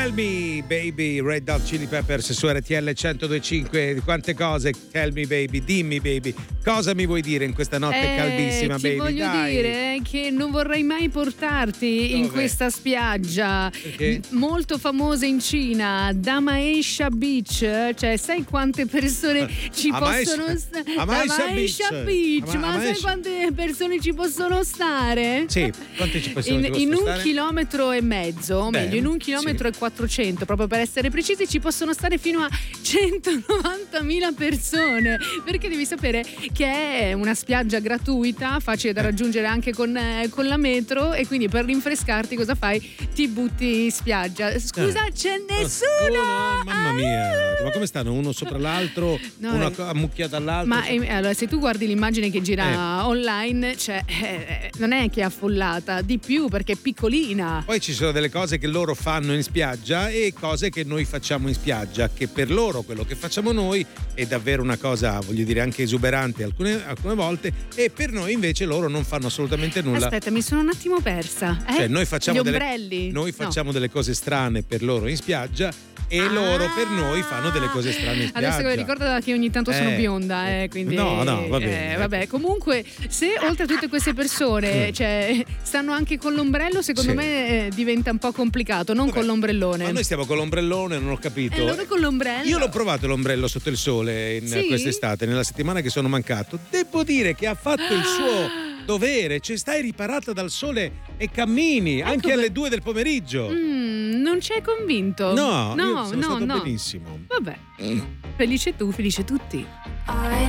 Tell me baby, Red Hot Chili Peppers su RTL 102.5. Quante cose, tell me baby, dimmi baby, cosa mi vuoi dire in questa notte caldissima, ti baby? voglio Dai. dire che non vorrei mai portarti in questa spiaggia molto famosa in Cina, Damaisha Beach. Cioè, sai quante persone ci possono stare? Damaisha Beach. Ma sai quante persone ci possono stare? Sì, quante ci possono stare? In 1,5 chilometri, o meglio, in 1,4 chilometri, proprio per essere precisi, ci possono stare fino a 190.000 persone, perché devi sapere che è una spiaggia gratuita, facile da raggiungere anche con la metro, e quindi per rinfrescarti cosa fai? Ti butti in spiaggia. Scusa, c'è nessuno! Mamma mia, ma come stanno uno sopra l'altro, No, uno ammucchiato all'altro? Ma allora, se tu guardi l'immagine che gira online, cioè, non è che è affollata, di più, perché è piccolina. Poi ci sono delle cose che loro fanno in spiaggia e cose che noi facciamo in spiaggia, che per loro quello che facciamo noi è davvero una cosa, voglio dire, anche esuberante alcune volte, e per noi invece loro non fanno assolutamente nulla. Aspetta, mi sono un attimo persa. Cioè, noi facciamo gli ombrelli? Noi facciamo delle cose strane per loro in spiaggia e loro per noi fanno delle cose strane in spiaggia. Adesso ricorda che ogni tanto sono bionda, quindi no, va bene. vabbè, comunque, se oltre a tutte queste persone cioè, stanno anche con l'ombrello, secondo me diventa un po' complicato, non con l'ombrellone. Ma noi stiamo con l'ombrellone, non ho capito. E loro con l'ombrello. Io l'ho provato l'ombrello sotto il sole quest'estate, nella settimana che sono mancato. Devo dire che ha fatto il suo dovere, cioè stai riparata dal sole e cammini anche alle 2 del pomeriggio. Non ci hai convinto? No, io sono stato benissimo. Vabbè, felice tu, felice tutti. I